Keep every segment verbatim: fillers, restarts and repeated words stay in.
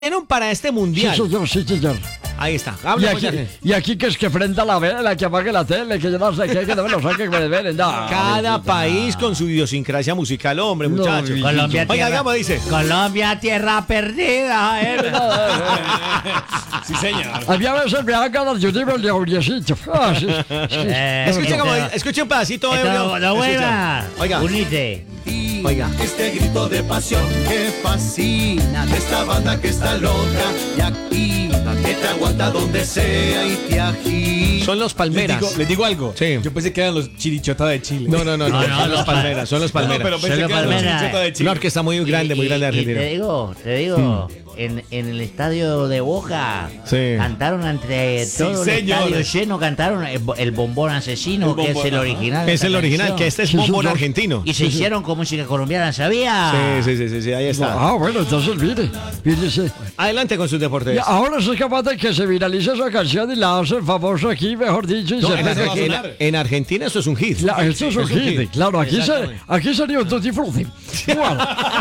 para este mundial. Sí, señor, sí, señor. Ahí está. Y Habla, aquí, y aquí que es que prenda la vela, que apague la tele, que yo no sé qué, que no me lo saque, que me desvelen. No, Cada no, país con su idiosincrasia musical, hombre, No, muchachos. mi- Colombia, Oiga, tierra, ¿cómo dice? Colombia, tierra perdida. ¿eh? Sí, señor. Había veces me hagan ganas de unirme al diablecito. Ah, sí, sí. Eh, Escuche, como, esto- escuche un pedacito, esto Ebrio. lo- lo buena. Escucha. Oiga, Unite. oiga. Este grito de pasión que fascina de esta banda que está loca y aquí que te aguanta donde sea y te agita. Son los Les Palmeras. digo, les digo algo. Sí. Yo pensé que eran los Chirichota de Chile. No, no, no, no, No, no, son los los Palmeras, son los No, Palmeras. pero pensé Son que eran los Palmeras. Chirichota de Una Chile. orquesta muy grande, muy Y- grande de y- y Argentina. te digo, te digo, en, en el estadio de Boca Sí. cantaron entre Sí, todo el señor. estadio lleno, cantaron el, bo- el bombón asesino, El que es bombón, el ajá. original. de Es esta el original, canción. que este es Sí, bombón señor. argentino. Y se hicieron con música colombiana, ¿sabía? Sí, sí, sí, sí, sí, ahí está. Ah, bueno, entonces mire, fíjese. Adelante con sus deportes. Y ahora soy capaz de que se viralice esa canción y la hacen famosa aquí, mejor dicho. Y No, se en, esa pega va a aquí. en- sonar. en Argentina eso es un hit. La- esto es un Es un hit, hit. claro, aquí, se, Exactamente. aquí sería un tutti frutti. Igual.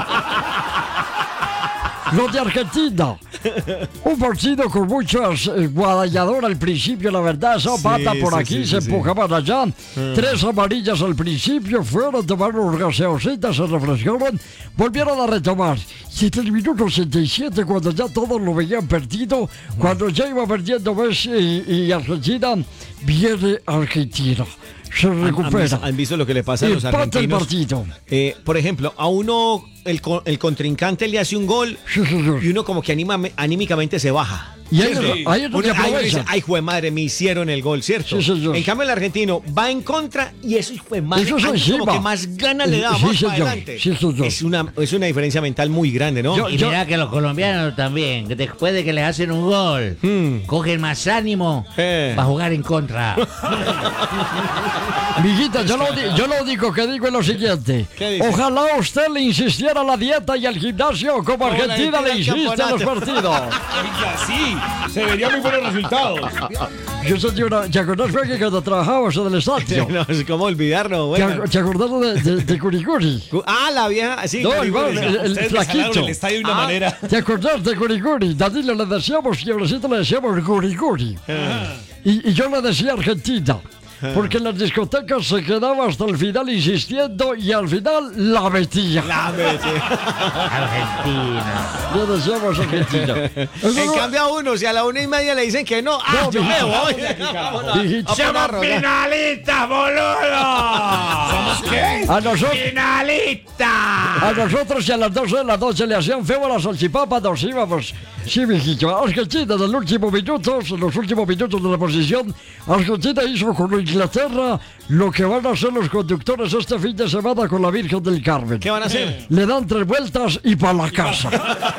Los de Argentina. Un partido con muchas eh, guadallador al principio, la verdad, esa Sí, pata por sí, aquí, sí, se sí, sí. empujaban allá. Tres amarillas al principio, fueron, tomaron unas gaseositas, se refrescaron, volvieron a retomar. Y en el minuto ochenta y siete, cuando ya todos lo veían perdido, cuando ya iba perdiendo Messi y, y Argentina, viene Argentina. Se ¿Han- ¿Han, recupera. visto, han visto lo que le pasa a los Empata el argentinos? partido. Eh, por ejemplo, a uno el, co- el contrincante le hace un gol Sí, señor. y uno como que anima, anímicamente se baja. Y ahí, Sí. ahí es Uno, donde ay, uno dice, aprovecha. ay, jue madre, me hicieron el gol, ¿cierto? Sí, señor. En cambio, el argentino va en contra y eso, hijo de madre, Eso es antes como encima. que más ganas le da, Sí, vamos señor. para adelante. Sí, señor. Es una, es una diferencia mental muy grande, ¿no? Yo- Y mira que los colombianos también, que después de que les hacen un gol, Hmm. cogen más ánimo Eh. para jugar en contra. Miguita, yo lo, di- yo lo único que digo es lo siguiente. ¿Qué dice? Ojalá usted le insistiera a la dieta y al gimnasio como la Argentina le Argentina al insiste a los partidos. Oiga, sí. Se verían muy buenos resultados. Yo soy de una... ¿Te acordás, Frankie, cuando trabajábamos en el estadio? No, es como olvidarlo, ¿Te, bueno. ac- te acordás de, de, de Curicuri? Ah, la vieja, sí. No, Curicuri. igual, el, el Ustedes me jalaron flaquito. el estadio de una Ah. manera. ¿Te acordás de Curicuri? Danilo le decíamos y Abrecito le decíamos Curicuri. Y, y yo le decía Argentina. Porque en las discotecas se quedaba hasta el final insistiendo y al final la metía. La mete. Argentina. Le decíamos Argentina. Eso En no- cambio a uno, si a la una y media le dicen que no, ah, No, yo me mijito. voy. Mijito. A poner a rogar. finalistas, boludo! ¿Somos qué? A nosotros, ¡Finalistas! a nosotros y a las doce de la noche le hacían feo a la salchipapa, nos íbamos. Sí, mijito. Argentina en el último minuto, en los últimos minutos de la posición, Argentina hizo con Inglaterra lo que van a hacer los conductores este fin de semana con la Virgen del Carmen. ¿Qué van a hacer? Le dan tres vueltas y para la casa.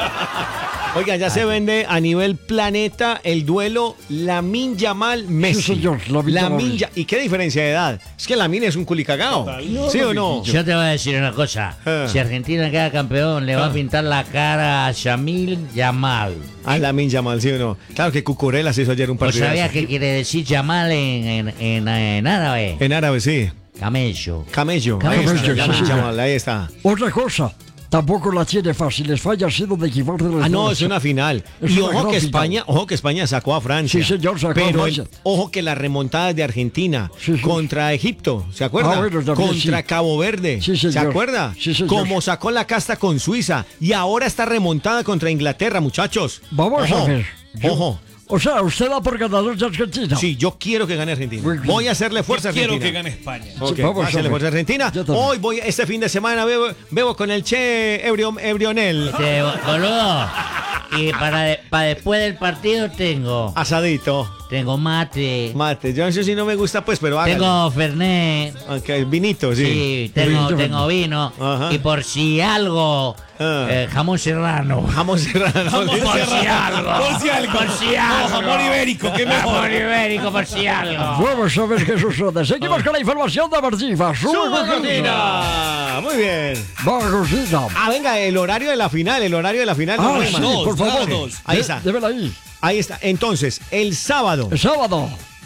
Oiga, ya se vende a nivel planeta el duelo Lamine Yamal Messi. Sí, señor, Lamine Yamal. Lamine Ya- ¿Y qué diferencia de edad? Es que Lamine es un culicagao. ¿Sí o no? Yo te voy a decir una cosa. Eh. Si Argentina queda campeón, le va a pintar la cara a Yamil Yamal. Ah, Lamine Yamal, ¿sí o no? Claro que Cucurella se hizo ayer un ¿Vos partido. sabías qué quiere decir Yamal en, en, en, en árabe? En árabe, sí. Camello. Camello. Ahí Camello, está, sí, Lamine sí. Yamal, ahí está. Otra cosa, tampoco la tiene fácil. Les falla así donde equivar de los Ah, no, dos. es una final. Es Y una ojo gran que final. España, ojo que España sacó a Francia. Sí, señor, sacó a Pero Francia. el- ojo que las remontadas de Argentina Sí, sí. contra Egipto, ¿se acuerda? Ah, bueno, también, contra sí. Cabo Verde, Sí, señor. ¿se acuerda? Sí, señor. Como sacó la casta con Suiza y ahora está remontada contra Inglaterra, muchachos. Vamos Ojo, a ver. Yo- Ojo. O sea, usted da por ganador de Argentina. Sí, yo quiero que gane Argentina. Muy bien. Voy a hacerle fuerza a Quiero Argentina. que gane España. Ok, Sí, vamos voy a a hacerle ver. fuerza a Argentina. Yo también. Hoy voy, este fin de semana bebo, bebo con el Che Ebrio- Ebrionel. Este, boludo. Y para, de- para después del partido tengo. Asadito. Tengo mate. Mate, yo eso sí no me gusta, pues, pero hágale. Tengo Fernet. Ok, vinito, sí. Sí, tengo, Vinito, tengo vino. Ajá. Y por si algo, Ah. eh, jamón serrano. Jamón serrano. Por si algo. Por si algo. Por si No, algo. jamón ibérico, qué mejor. Jamón ibérico, por si algo. Vamos a ver qué sucede. Seguimos con la información de Martifa. ¡Sube, ¡Sube, Cortina! Muy bien. Vamos, Cortina. Ah, venga, el horario de la final, el horario de la final. Ah, no, sí, man. dos, por favor. dos. Ahí De- está. Démela ahí. Ahí está. Entonces, el sábado, El sábado.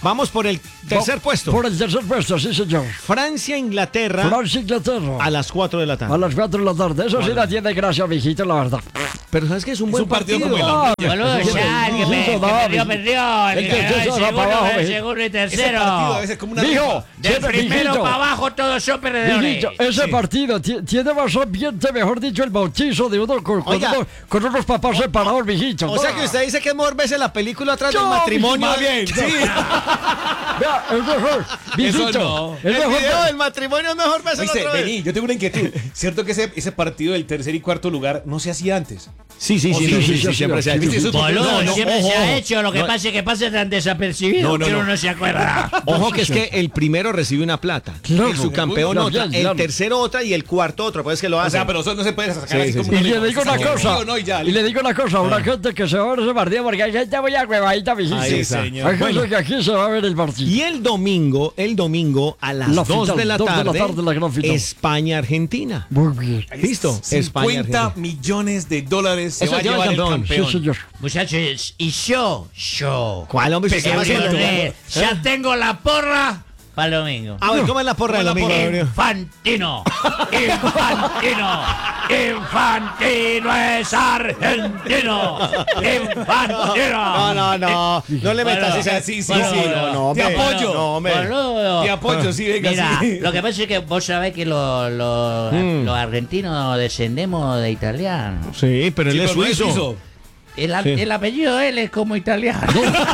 Vamos por el tercer Va- puesto. Por el tercer puesto, sí, señor. Francia-Inglaterra Francia, Inglaterra. a las cuatro de la A tarde. las cuatro de la tarde. Eso sí la tiene gracia, mijito, la verdad. Pero ¿sabes qué? Es un Es buen un partido partido. como el Ah, Boludo, mijito, ya, el que, me, mijito, que David. perdió, perdió. El El que que quedó en se va para segundo, abajo, quedó en eh. segundo y Ese partido tercero. a veces es como una Mijo, rifa. Del siempre, primero mijito. para abajo todos son perdedores. Mijito, ese partido ti- tiene más ambiente, mejor dicho, el bautizo de uno con, con, Oiga. unos, con unos papás separados, mijito. O sea que usted dice que es mejor verse la película atrás del No, matrimonio. Más bien, sí. Vea, es mejor. Mijito, no. es El mejor. video del matrimonio es mejor verse Viste, otra vez. vení, yo tengo una inquietud. ¿Cierto que ese, ese partido del tercer y cuarto lugar no se hacía antes? Sí, sí, Oh, sí, sí, sí, sí, sí, sí, sí, siempre sí, se ha sí, hecho. sí, sí. Boludo, No, no, siempre ojo, se ha ojo. hecho. Lo que No. pasa es que pasa tan desapercibido No, no, que uno no. no se acuerda. Ojo que es que el primero recibe una plata, Claro. el subcampeón Claro, otra, claro. el tercero otra y el cuarto otra, pues es que lo O hacen. sea, pero eso no se puede sacar Sí, así sí, como sí. Y una le ley. digo una Se saca cosa, sí o no y ya. y le digo una cosa, habrá gente que se va a ver ese partido porque hay gente muy agüevadita, mijito. Ahí Sí, está. señor. Hay gente Bueno. que aquí se va a ver el partido. Y el domingo, el domingo a las La dos final, de la dos de la tarde, tarde, la gran final. España-Argentina. Muy bien. ¿Listo? cincuenta España-Argentina. millones de dólares se Eso va a lleva el llevar el campeón. Sí, campeón. señor. Muchachos, y yo, yo. ¿Cuál, hombre? Si usted va a hacer- Perdóneme, ya tengo la porra para el domingo. A ver, ¿cómo es la porra del ¿Cómo es la domingo, porra? Gabriel? Infantino, Infantino, Infantino es argentino, Infantino. No, no, no. No le metas Bueno, esa. sí, sí, no, sí, no, no, te hombre. apoyo. No, hombre. Boludo. Te apoyo, sí, venga, Mira, sí. lo que pasa es que vos sabés que los los- Mm. los argentinos descendemos de italianos. Sí, pero él Sí, es pero no es suizo. suizo. El, a- Sí. el apellido de él es como italiano.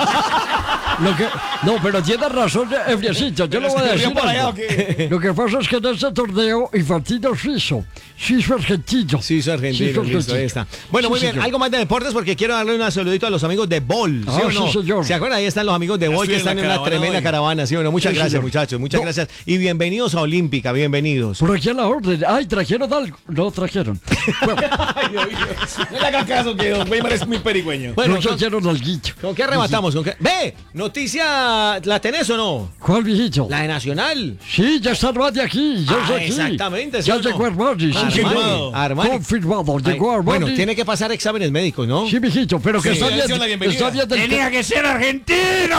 Lo que, no, pero tiene razón, Efriecito. Yo le voy a ¿Se decir volvió para allá algo. o qué? Lo que pasa es que en este torneo, Infantino suizo, suizo argentino. Suizo argentino, listo, ahí está. Bueno, Sí, muy bien, señor. algo más de deportes porque quiero darle un saludito a los amigos de Bol, ¿sí Ah, o sí, no? señor. ¿Se acuerdan? Ahí están los amigos de Ya Bol que estoy en están la en una caravana tremenda hoy. caravana, ¿sí o no? Muchas Sí, gracias, señor. muchachos, muchas No. gracias. Y bienvenidos a Olímpica, bienvenidos. Por aquí a la orden. Ay, ¿trajeron algo? No trajeron. Bueno, Ay, Dios mío. No le hagan caso que Don Weimar es muy perigüeño. Bueno, no ¿con, trajeron alguito. con qué arrebatamos? ¿Con qué? Ve, noticia, ¿la tenés o no? ¿Cuál, viejito? La de Nacional. Sí, ya está Armani aquí. Ya Ah, está aquí. exactamente, ¿sí Ya o no? llegó Armani. Sí, Armani, señor. Armani. Confirmado. Ay, Llegó Armani. bueno, tiene que pasar exámenes médicos, ¿no? Sí, mijito, pero que Sí, está le bien. hicieron la bienvenida. Está bien del Tenía que ser argentino,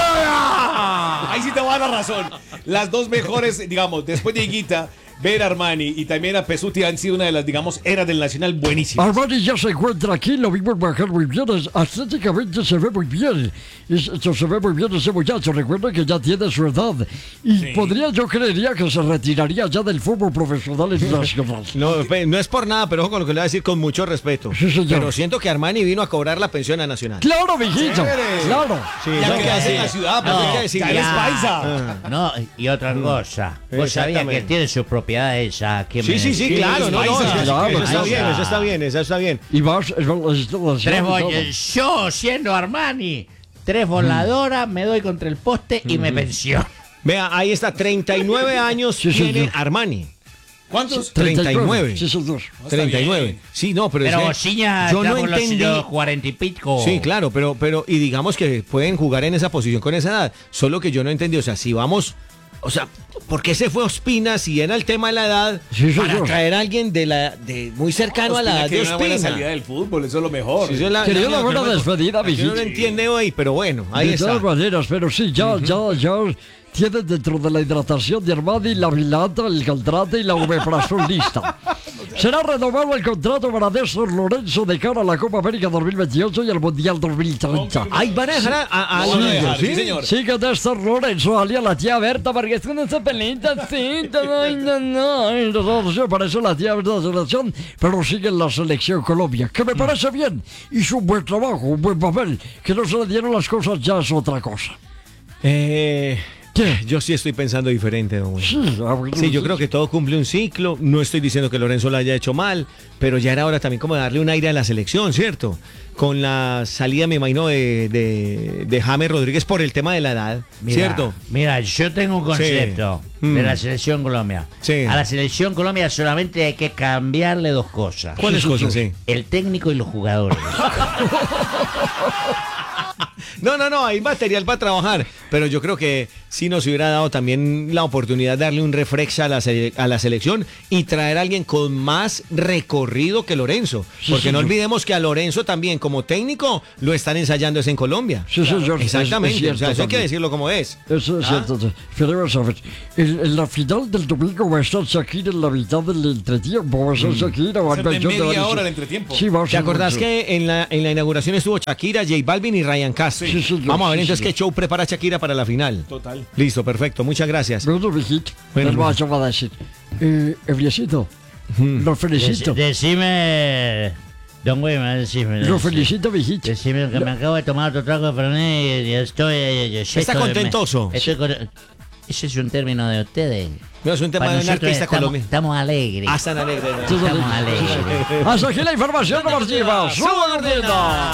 boludo. Ahí sí te voy a dar la razón. Las dos mejores, digamos, después de Higuita, ver a Armani y también a Pesuti han sido una de las, digamos, eras del Nacional buenísimas. Armani ya se encuentra aquí, lo vimos bajar muy bien, es- atléticamente se ve muy bien. Es- esto se ve muy bien ese muchacho, recuerda que ya tiene su edad. Y Sí. podría, yo creería que se retiraría ya del fútbol profesional y nacional. No, pe- no es por nada, pero ojo con lo que le voy a decir con mucho respeto. Sí, señor. Pero siento que Armani vino a cobrar la pensión a Nacional. Claro, mijito, Chévere. claro. Sí, Ya no, que que hace sí. en la ciudad, pues No, hay que decirle, ya. él es paisa. No, y otra cosa. Vos sabías que Exactamente. él tiene sus propiedades aquí en Sí, sí, sí, Venezuela. claro, no, no, paisa. eso, Claro, eso está paisa. bien, eso está bien, eso está bien. Y vas, es- es- es- Tres todo. bollas. Yo, siendo Armani, tres voladoras, me doy contra el poste y me pensiono. Vea, ahí está, treinta y nueve años Sí, tiene señor. Armani. ¿Cuántos? treinta y nueve. Sí, señor. treinta y nueve. bien. Sí, no, pero, Pero es que Bociña yo está no por los- entendí. los cuarenta y pico. Sí, claro, pero, pero, y digamos que pueden jugar en esa posición con esa edad. Solo que yo no entendí, o sea, si vamos, o sea, ¿por qué se fue Ospina si era el tema de la edad Sí, para señor. traer a alguien de la, de muy cercano a la edad de una buena Ospina? salida del fútbol, eso es lo mejor. Sí, eso es la- Quería la- una la- buena la- despedida, que uno no mijito. entiende hoy, pero bueno, ahí De está. todas maneras, pero sí, ya, ya, ya tiene dentro de la hidratación de Armani la Vilata, el Caltrate y la Omeprazol lista. Será renovado el contrato para Néstor Lorenzo de cara a la Copa América dos mil veintiocho y al Mundial dos mil treinta. Ahí van a dejar a, a, a Lo van a Lillo, dejar, ¿sí? sí, señor. Sí, que Néstor Lorenzo alía la tía Berta, porque es que no se pelita, sí, ay, no, no, ay, no, no, se parece a la tía Berta de la selección, pero sigue en la selección Colombia, que me parece bien, hizo un buen trabajo, un buen papel, que no se le dieron las cosas ya es otra cosa. Eh, ¿Qué? yo sí estoy pensando diferente, don Willy. Sí, ah, bueno, Sí, yo creo que todo cumple un ciclo. No estoy diciendo que Lorenzo lo haya hecho mal, pero ya era hora también como de darle un aire a la selección, ¿cierto? Con la salida, me imagino, de, de, de James Rodríguez por el tema de la edad, Mira, ¿cierto? Mira, yo tengo un concepto Sí. de Mm. la selección Colombia. Sí. A la selección Colombia solamente hay que cambiarle dos cosas. ¿Cuáles cosas, sí? El técnico y los jugadores. No, no, no, hay material para trabajar, pero yo creo que sí nos hubiera dado también la oportunidad de darle un refresh a la, sele- a la selección y traer a alguien con más recorrido que Lorenzo, Sí, porque no señor. olvidemos que a Lorenzo también como técnico lo están ensayando es en Colombia. Sí, señor. Exactamente, es- es cierto o sea, eso hay que también. decirlo como es. Eso es cierto. sí. Pero vamos a ver, en, en la final del domingo va a estar Shakira en la mitad del entretiempo. Va a ser Shakira. Va a ser de yo te voy a media decir- hora el entretiempo. Sí, vamos ¿Te a acordás que en la, en la inauguración estuvo Shakira, J Balvin y Ryan Castro? Sí, señor, Vamos a ver sí, entonces señor. qué show prepara Shakira para la final. Total. Listo, perfecto, muchas gracias. Bueno, mijito, Bueno, bueno, vamos a decir. Eh, Ebriecito, lo felicito. Dec- decime, don Wilmer, decime. Lo felicito, mijito. Decime que me acabo de tomar otro trago de Fernet y estoy... eh, eh, Está estoy- contentoso. me- estoy con- ese es un término de ustedes. No, es un tema Para de un nosotros artista estamos, colombiano. estamos alegres. Ah, están alegres. Todo Estamos bien. alegres. Hasta aquí la información deportiva. ¡Suba, Gordita!